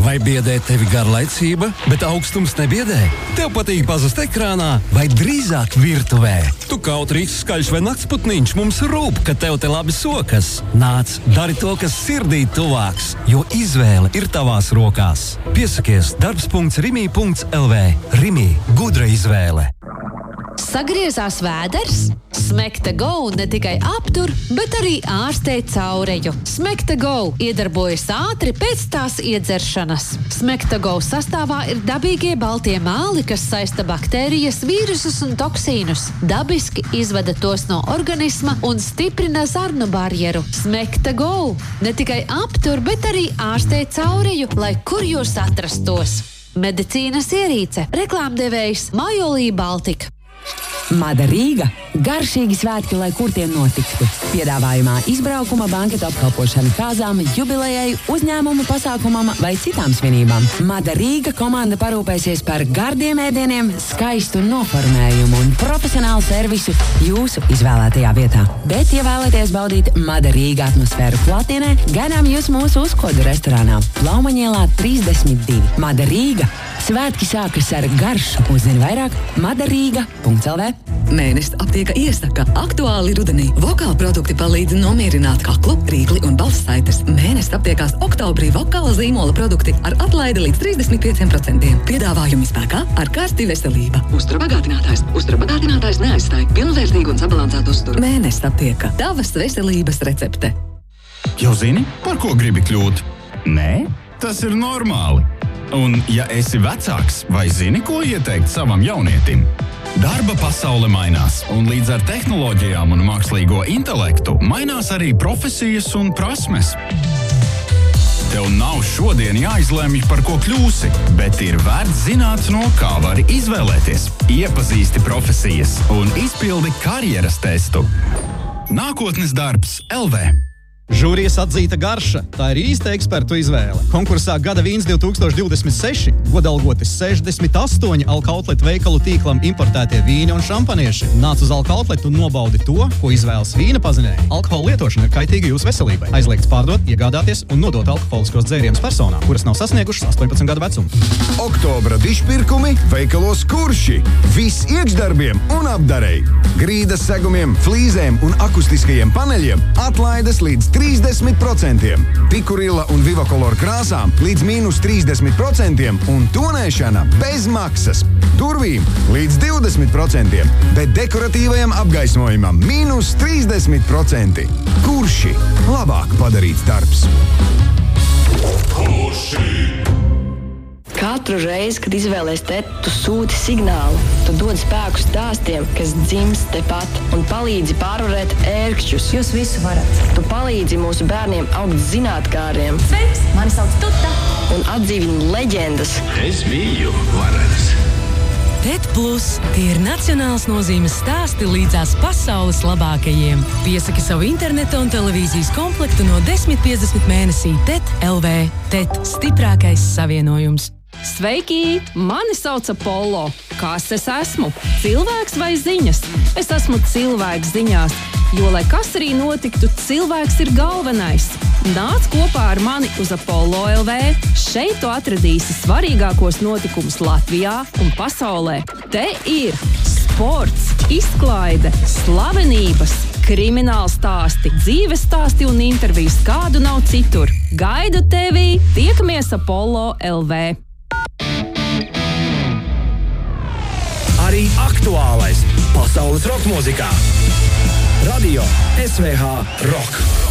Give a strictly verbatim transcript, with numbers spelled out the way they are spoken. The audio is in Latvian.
Vai biedē tevi garlaicība, bet augstums nebiedē? Tev patīk pazust ekrānā vai drīzāk virtuvē? Tu kautrīgs, skaļš vai naktsputniņš, mums rūp, ka tev te labi sokas. Nāc, dari to, kas sirdī tuvāks, jo izvēle ir tavās rokās. Piesakies darbs punkts rimi punkts el vē. Rimi – gudra izvēle. Sagriezās vēders? Smekta Go ne tikai aptur, bet arī ārstē caureju. Smekta Go iedarbojas ātri pēc tās iedzeršanas. Smekta Go sastāvā ir dabīgie baltie māli, kas saista baktērijas, vīrusus un toksīnus. Dabiski izvada tos no organisma un stiprina zarnu barjeru. Smekta Go ne tikai aptur, bet arī ārstē caureju, lai kur jūs atrastos. Medicīnas ierīce. Reklāmdevējs Majolī Baltika. Mada Rīga – garšīgi svētki, lai kur tiem notiktu. Piedāvājumā izbraukuma, banketa apkalpošana kāzām, jubilejai, uzņēmumu pasākumam vai citām svinībām. Mada Rīga komanda parūpēsies par gardiem ēdieniem, skaistu noformējumu un profesionālu servisu jūsu izvēlētajā vietā. Bet, ja vēlaties baudīt Mada Rīga atmosfēru klātienē, gaidām jūs mūsu uzkodu restorānā Plaumaņielā trīsdesmit divi. Mada Rīga. Svētki sākas ar garšu. Uzzini vairāk madarīga punkts el vē. Mēnesta aptieka iesaka aktuāli rudenī. Vokāla produkti palīdz nomierināt kaklu, rīkli un balssaites. Mēnesta aptiekās oktobrī vokāla zīmola produkti ar atlaidi līdz trīsdesmit pieciem procentiem. Piedāvājumi spēkā ar karsti veselība. Uztura bagātinātājs. Uztura bagātinātājs neaizstāj pilnvērtīgu un sabalansētu uzturu. Mēnesta aptieka. Tavas veselības recepte. Jau zini, par ko gribi kļūt? Nē? Tas ir normāli. Un, ja esi vecāks, vai zini, ko ieteikt savam jaunietim? Darba pasaule mainās, un līdz ar tehnoloģijām un mākslīgo intelektu mainās arī profesijas un prasmes. Tev nav šodien jāizlemj, par ko kļūsi, bet ir vērts zināt, no kā vari izvēlēties. Iepazīsti profesijas un izpildi karjeras testu. Nākotnes darbs el vē. Žūrijas atzīta garša. Tā ir īsta ekspertu izvēle. Konkursā Gada vīns divi tūkstoši divdesmit seši godalgoti sešdesmit astoņi Alka Outlet veikalu tīklam importētie vīni un šampanieši. Nāc uz Alka Outlet un nobaudi to, ko izvēlas vīna pazinēja. Alkohola lietošana ir kaitīga jūsu veselībai. Aizliegts pārdot, iegādāties un nodot alkoholiskos dzērienus personām, kuras nav sasniegušas astoņpadsmit gadu vecumu. Oktobra dišpirkumi veikalos Kurši. Viss iekšdarbiem un apdarei. Grīdas segumiem, flīzēm un akustiskajiem paneļiem atlaides līdz trīsdesmit procentiem. Pikurila un Vivakolor krāsām līdz mīnus trīsdesmit procentiem un tonēšana bez maksas. Durvīm līdz divdesmit procentiem, bet dekoratīvajam apgaismojumam mīnus trīsdesmit procenti. Kurši? Labāk padarīts darbs. Kurši? Katru reizi, kad izvēlies teti, tu sūti signālu. Tu dod spēku stāstiem, kas dzimst tepat un palīdzi pārvarēt ērkšķus. Jūs visu varat. Tu palīdzi mūsu bērniem augt zinātkāriem. Sveiks, mani sauc Tuta. Un atdzīvini leģendas. Es biju varens. TET Plus – tie ir nacionāls nozīmes stāsti līdzās pasaules labākajiem. Piesaki savu interneta un televīzijas komplektu no desmit piecdesmit mēnesī TET punkts el vē. TET – stiprākais savienojums. Sveiki! Mani sauc Apollo. Kas es esmu? Cilvēks vai ziņas? Es esmu cilvēks ziņās, jo, lai kas arī notiktu, cilvēks ir galvenais. Nāc kopā ar mani uz Apollo punkt el vē. Šeit tu atradīsi svarīgākos notikumus Latvijā un pasaulē. Te ir sports, izklaide, slavenības, krimināla stāsti, dzīves stāsti un intervijas, kādu nav citur. Gaidu tevi! Tiekamies Apollo punkt el vē. Arī aktuālais pasaules roka mūzikā. Radio es vē hā Rock.